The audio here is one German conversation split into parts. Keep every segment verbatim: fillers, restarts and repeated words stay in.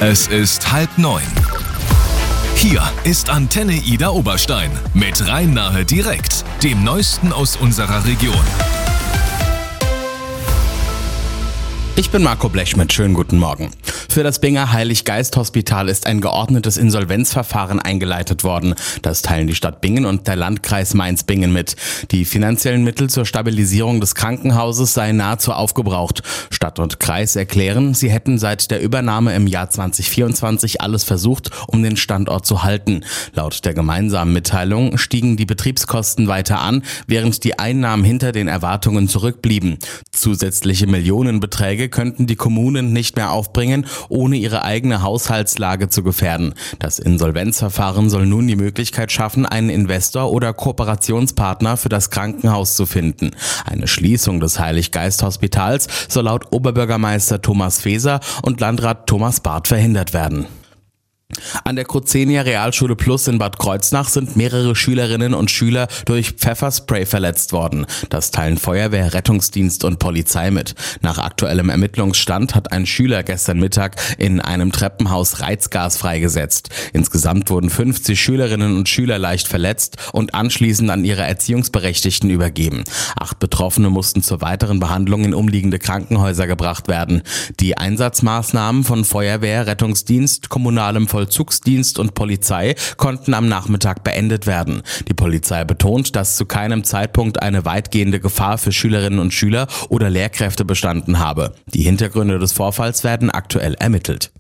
Es ist halb neun. Hier ist Antenne Ida Oberstein mit Rhein-Nahe direkt, dem Neuesten aus unserer Region. Ich bin Marco Blechschmidt, schönen guten Morgen. Für das Binger Heilig-Geist-Hospital ist ein geordnetes Insolvenzverfahren eingeleitet worden. Das teilen die Stadt Bingen und der Landkreis Mainz-Bingen mit. Die finanziellen Mittel zur Stabilisierung des Krankenhauses seien nahezu aufgebraucht. Stadt und Kreis erklären, sie hätten seit der Übernahme im Jahr zwanzig vierundzwanzig alles versucht, um den Standort zu halten. Laut der gemeinsamen Mitteilung stiegen die Betriebskosten weiter an, während die Einnahmen hinter den Erwartungen zurückblieben. Zusätzliche Millionenbeträge könnten die Kommunen nicht mehr aufbringen, ohne ihre eigene Haushaltslage zu gefährden. Das Insolvenzverfahren soll nun die Möglichkeit schaffen, einen Investor oder Kooperationspartner für das Krankenhaus zu finden. Eine Schließung des Heilig-Geist-Hospitals soll laut Oberbürgermeister Thomas Feser und Landrat Thomas Barth verhindert werden. An der Crozenia Realschule Plus in Bad Kreuznach sind mehrere Schülerinnen und Schüler durch Pfefferspray verletzt worden. Das teilen Feuerwehr, Rettungsdienst und Polizei mit. Nach aktuellem Ermittlungsstand hat ein Schüler gestern Mittag in einem Treppenhaus Reizgas freigesetzt. Insgesamt wurden fünfzig Schülerinnen und Schüler leicht verletzt und anschließend an ihre Erziehungsberechtigten übergeben. Acht Betroffene mussten zur weiteren Behandlung in umliegende Krankenhäuser gebracht werden. Die Einsatzmaßnahmen von Feuerwehr, Rettungsdienst, kommunalem Vollzugsdienst und Polizei konnten am Nachmittag beendet werden. Die Polizei betont, dass zu keinem Zeitpunkt eine weitgehende Gefahr für Schülerinnen und Schüler oder Lehrkräfte bestanden habe. Die Hintergründe des Vorfalls werden aktuell ermittelt.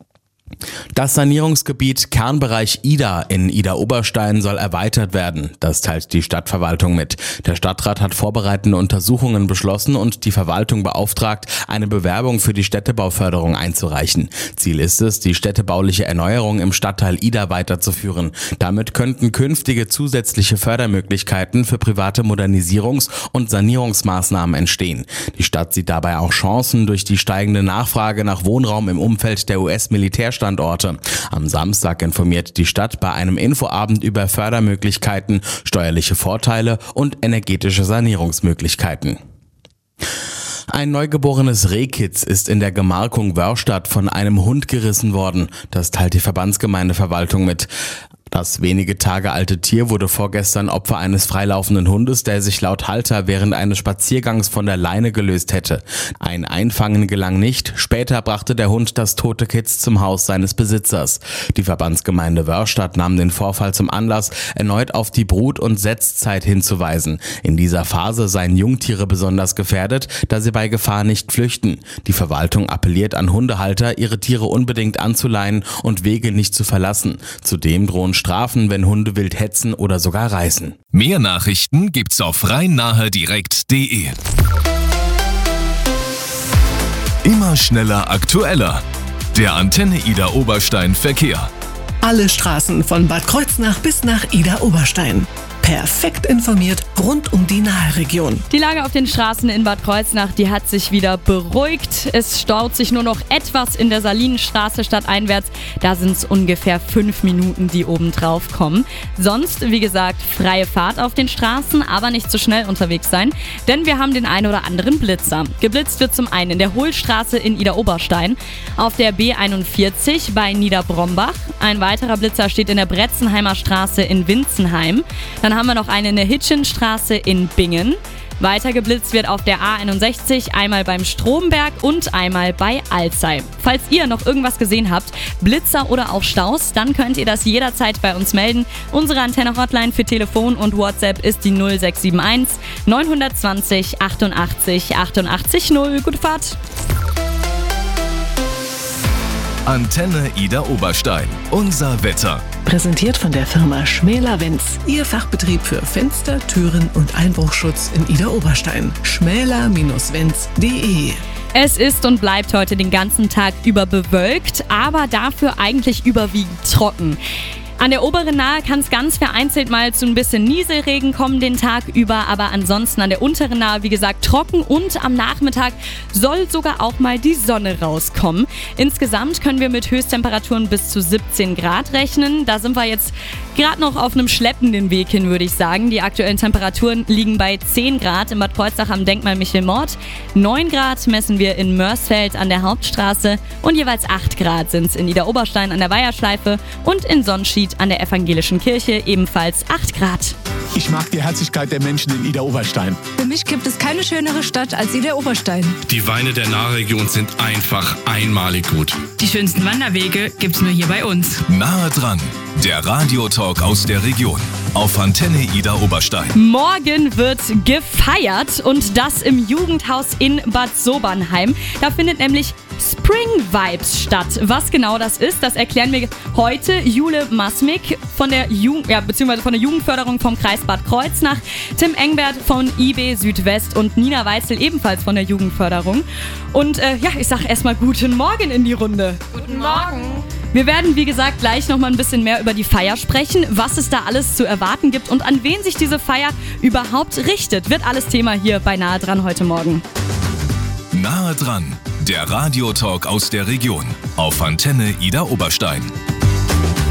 Das Sanierungsgebiet Kernbereich Ida in Ida-Oberstein soll erweitert werden. Das teilt die Stadtverwaltung mit. Der Stadtrat hat vorbereitende Untersuchungen beschlossen und die Verwaltung beauftragt, eine Bewerbung für die Städtebauförderung einzureichen. Ziel ist es, die städtebauliche Erneuerung im Stadtteil Ida weiterzuführen. Damit könnten künftige zusätzliche Fördermöglichkeiten für private Modernisierungs- und Sanierungsmaßnahmen entstehen. Die Stadt sieht dabei auch Chancen durch die steigende Nachfrage nach Wohnraum im Umfeld der U S-Militärstandorte. Am Samstag informiert die Stadt bei einem Infoabend über Fördermöglichkeiten, steuerliche Vorteile und energetische Sanierungsmöglichkeiten. Ein neugeborenes Rehkitz ist in der Gemarkung Wörrstadt von einem Hund gerissen worden. Das teilt die Verbandsgemeindeverwaltung mit. Das wenige Tage alte Tier wurde vorgestern Opfer eines freilaufenden Hundes, der sich laut Halter während eines Spaziergangs von der Leine gelöst hätte. Ein Einfangen gelang nicht. Später brachte der Hund das tote Kitz zum Haus seines Besitzers. Die Verbandsgemeinde Wörrstadt nahm den Vorfall zum Anlass, erneut auf die Brut- und Setzzeit hinzuweisen. In dieser Phase seien Jungtiere besonders gefährdet, da sie bei Gefahr nicht flüchten. Die Verwaltung appelliert an Hundehalter, ihre Tiere unbedingt anzuleihen und Wege nicht zu verlassen. Zudem drohen Strafen, wenn Hunde wild hetzen oder sogar reißen. Mehr Nachrichten gibt's auf rhein-nahe direkt punkt de. Immer schneller, aktueller. Der Antenne Ida Oberstein Verkehr. Alle Straßen von Bad Kreuznach bis nach Ida Oberstein. Perfekt informiert rund um die Nahe-Region. Die Lage auf den Straßen in Bad Kreuznach, die hat sich wieder beruhigt. Es staut sich nur noch etwas in der Salinenstraße stadteinwärts. Da sind es ungefähr fünf Minuten, die oben drauf kommen. Sonst, wie gesagt, freie Fahrt auf den Straßen, aber nicht zu schnell unterwegs sein, denn wir haben den einen oder anderen Blitzer. Geblitzt wird zum einen in der Hohlstraße in Ida-Oberstein, auf der B einundvierzig bei Niederbrombach. Ein weiterer Blitzer steht in der Bretzenheimer Straße in Winzenheim. Dann haben wir noch eine in der Hitchenstraße in Bingen. Weiter geblitzt wird auf der A einundsechzig, einmal beim Stromberg und einmal bei Alzey. Falls ihr noch irgendwas gesehen habt, Blitzer oder auch Staus, dann könnt ihr das jederzeit bei uns melden. Unsere Antenne-Hotline für Telefon und WhatsApp ist die null sechs sieben eins neun zwei null achtundachtzig achtundachtzig null. Gute Fahrt! Antenne Ida Oberstein. Unser Wetter. Präsentiert von der Firma Schmäler-Wenz. Ihr Fachbetrieb für Fenster, Türen und Einbruchschutz in Ida Oberstein. schmäler Wenz punkt de. Es ist und bleibt heute den ganzen Tag über bewölkt, aber dafür eigentlich überwiegend trocken. An der oberen Nahe kann es ganz vereinzelt mal zu ein bisschen Nieselregen kommen den Tag über, aber ansonsten an der unteren Nahe, wie gesagt, trocken und am Nachmittag soll sogar auch mal die Sonne rauskommen. Insgesamt können wir mit Höchsttemperaturen bis zu siebzehn Grad rechnen. Da sind wir jetzt gerade noch auf einem schleppenden Weg hin, würde ich sagen. Die aktuellen Temperaturen liegen bei zehn Grad in Bad Kreuznach am Denkmal Michelmord. neun Grad messen wir in Mörsfeld an der Hauptstraße und jeweils acht Grad sind es in Idar-Oberstein an der Weiherschleife und in Sonnenschied an der Evangelischen Kirche ebenfalls acht Grad. Ich mag die Herzlichkeit der Menschen in Idar-Oberstein. Für mich gibt es keine schönere Stadt als Idar-Oberstein. Die Weine der Nahregion sind einfach einmalig gut. Die schönsten Wanderwege gibt's nur hier bei uns. Nahe dran, der Radiotalk aus der Region auf Antenne Idar-Oberstein. Morgen wird gefeiert und das im Jugendhaus in Bad Sobernheim. Da findet nämlich Spring Vibes statt. Was genau das ist, das erklären mir heute Jule Masmik von der Jugend, ja, beziehungsweise von der Jugendförderung vom Kreis Bad Kreuznach, Tim Engbert von I B Südwest und Nina Weitzel ebenfalls von der Jugendförderung. Und äh, ja, ich sag erstmal guten Morgen in die Runde. Guten Morgen. Wir werden, wie gesagt, gleich noch mal ein bisschen mehr über die Feier sprechen, was es da alles zu erwarten gibt und an wen sich diese Feier überhaupt richtet. Wird alles Thema hier bei Nahe dran heute Morgen. Nahe dran, der Radiotalk aus der Region auf Antenne Idar-Oberstein.